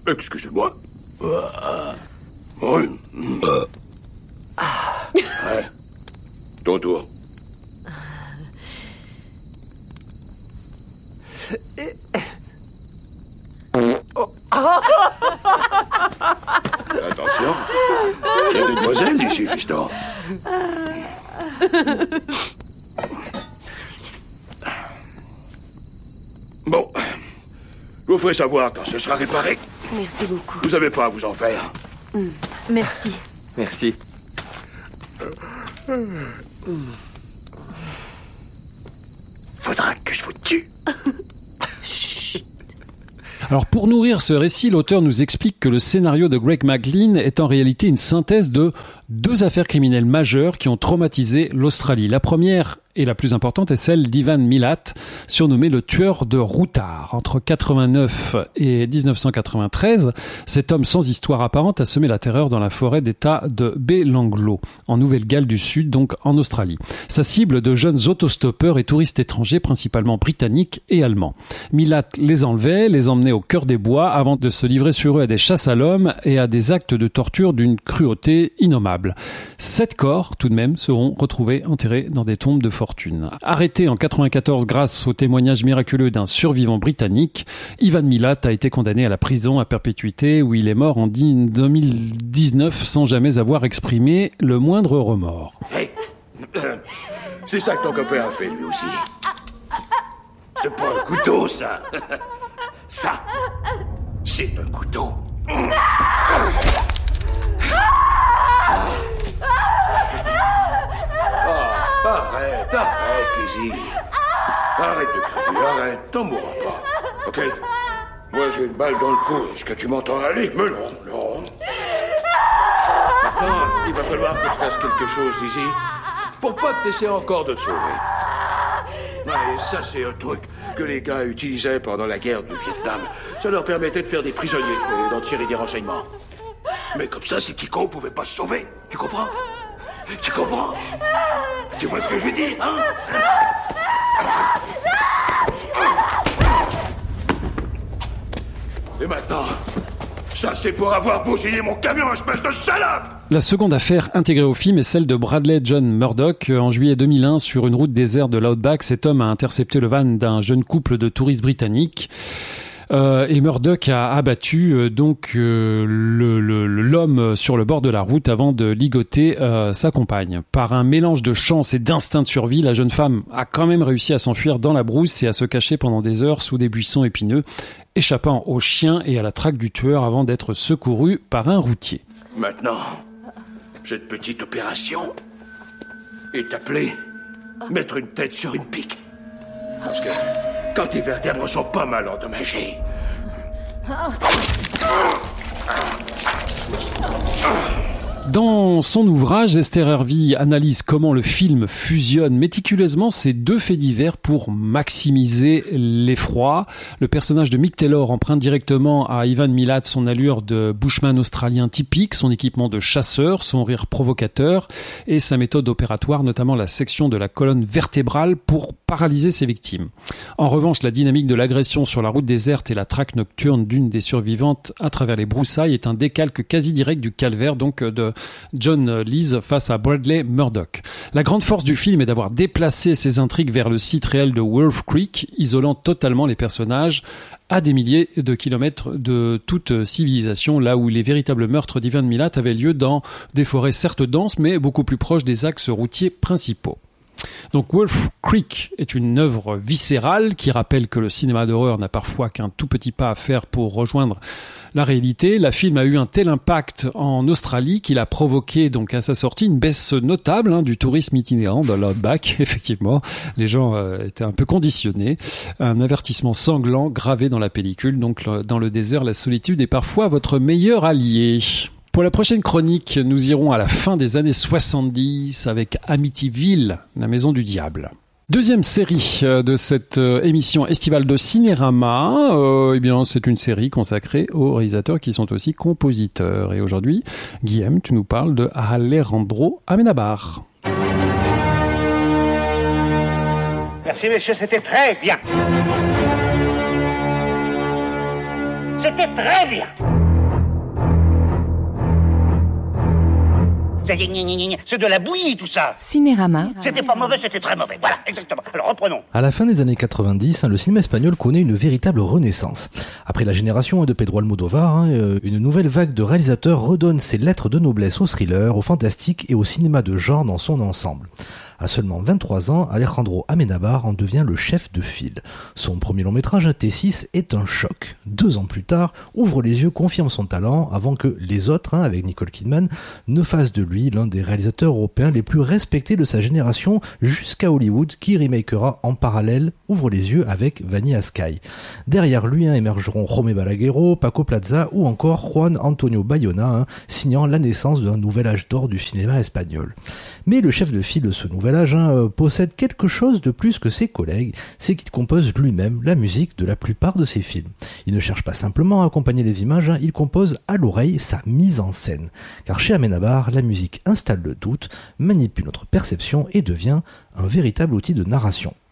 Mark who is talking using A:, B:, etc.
A: Excusez-moi. Oui. Ouais. Ton tour. Attention. Il y a des demoiselles ici, fiston. Bon. Je vous ferai savoir quand ce sera réparé.
B: Merci beaucoup.
A: Vous n'avez pas à vous en faire.
B: Merci.
C: Merci.
A: Faudra que je vous tue.
D: Alors pour nourrir ce récit, l'auteur nous explique que le scénario de Greg McLean est en réalité une synthèse de 2 affaires criminelles majeures qui ont traumatisé l'Australie. La première et la plus importante est celle d'Ivan Milat, surnommé le tueur de routards. Entre 89 et 1993, cet homme sans histoire apparente a semé la terreur dans la forêt d'État de Belanglo, en Nouvelle-Galles du Sud, donc en Australie. Sa cible de jeunes autostoppeurs et touristes étrangers, principalement britanniques et allemands. Milat les enlevait, les emmenait au cœur des bois avant de se livrer sur eux à des chasses à l'homme et à des actes de torture d'une cruauté innommable. 7 corps, tout de même, seront retrouvés enterrés dans des tombes de fortune. Arrêté en 94 grâce au témoignage miraculeux d'un survivant britannique, Ivan Milat a été condamné à la prison à perpétuité où il est mort en 2019 sans jamais avoir exprimé le moindre remords.
A: Hey, c'est ça que ton copain a fait lui aussi. C'est pas un couteau, ça. Ça, c'est un couteau. Oh, arrête, Lizzie. Arrête de crier, arrête, t'en mourras pas. Ok? Moi, j'ai une balle dans le cou. Est-ce que tu m'entends aller? Mais non. Maintenant, il va falloir que je fasse quelque chose, Lizzie, pour pas que t'essaies encore de te sauver. Ouais, ça, c'est un truc que les gars utilisaient pendant la guerre du Vietnam. Ça leur permettait de faire des prisonniers et d'en tirer des renseignements. Mais comme ça, ces petits cons pouvaient pas se sauver. Tu comprends? Tu comprends? Tu vois ce que je veux dire, hein? Et maintenant, ça c'est pour avoir bousillé mon camion, espèce de salope!
D: La seconde affaire intégrée au film est celle de Bradley John Murdoch. En juillet 2001, sur une route déserte de l'Outback, cet homme a intercepté le van d'un jeune couple de touristes britanniques. Et Murdoch a abattu l'homme sur le bord de la route avant de ligoter sa compagne. Par un mélange de chance et d'instinct de survie, la jeune femme a quand même réussi à s'enfuir dans la brousse et à se cacher pendant des heures sous des buissons épineux, échappant aux chiens et à la traque du tueur avant d'être secourue par un routier.
A: Maintenant, cette petite opération est appelée mettre une tête sur une pique. Parce que quand tes vertèbres sont pas mal endommagées...
D: Dans son ouvrage, Esther Hervey analyse comment le film fusionne méticuleusement ces 2 faits divers pour maximiser l'effroi. Le personnage de Mick Taylor emprunte directement à Ivan Milat son allure de bushman australien typique, son équipement de chasseur, son rire provocateur et sa méthode opératoire, notamment la section de la colonne vertébrale pour paralyser ses victimes. En revanche, la dynamique de l'agression sur la route déserte et la traque nocturne d'une des survivantes à travers les broussailles est un décalque quasi direct du calvaire donc de John Lees face à Bradley Murdoch. La grande force du film est d'avoir déplacé ses intrigues vers le site réel de Wolf Creek, isolant totalement les personnages à des milliers de kilomètres de toute civilisation, là où les véritables meurtres d'Ivan Milat avaient lieu dans des forêts certes denses, mais beaucoup plus proches des axes routiers principaux. Donc Wolf Creek est une œuvre viscérale qui rappelle que le cinéma d'horreur n'a parfois qu'un tout petit pas à faire pour rejoindre la réalité. La film a eu un tel impact en Australie qu'il a provoqué donc à sa sortie une baisse notable du tourisme itinérant dans l'Outback. Effectivement, les gens étaient un peu conditionnés. Un avertissement sanglant gravé dans la pellicule. Donc dans le désert, la solitude est parfois votre meilleur allié. Pour la prochaine chronique, nous irons à la fin des années 70 avec Amityville, la maison du diable. Deuxième série de cette émission estivale de Cinérama, c'est une série consacrée aux réalisateurs qui sont aussi compositeurs. Et aujourd'hui, Guillaume, tu nous parles de Alejandro Amenábar.
E: Merci messieurs, c'était très bien. C'était très bien. C'est de la bouillie, tout ça.
B: Cinérama.
E: C'était pas mauvais, c'était très mauvais. Voilà, exactement. Alors, reprenons.
C: À la fin des années 90, le cinéma espagnol connaît une véritable renaissance. Après la génération de Pedro Almodóvar, une nouvelle vague de réalisateurs redonne ses lettres de noblesse au thriller, au fantastique et au cinéma de genre dans son ensemble. À seulement 23 ans, Alejandro Amenábar en devient le chef de file. Son premier long métrage, T6, est un choc. 2 ans plus tard, Ouvre les yeux confirme son talent avant que les autres, avec Nicole Kidman, ne fassent de lui l'un des réalisateurs européens les plus respectés de sa génération jusqu'à Hollywood qui remakera en parallèle Ouvre les yeux avec Vanilla Sky. Derrière lui émergeront José Balagueró, Paco Plaza ou encore Juan Antonio Bayona, signant la naissance d'un nouvel âge d'or du cinéma espagnol. Mais le chef de file de ce nouvel âge possède quelque chose de plus que ses collègues, c'est qu'il compose lui-même la musique de la plupart de ses films. Il ne cherche pas simplement à accompagner les images, il compose à l'oreille sa mise en scène. Car chez Amenábar, la musique installe le doute, manipule notre perception et devient un véritable outil de narration.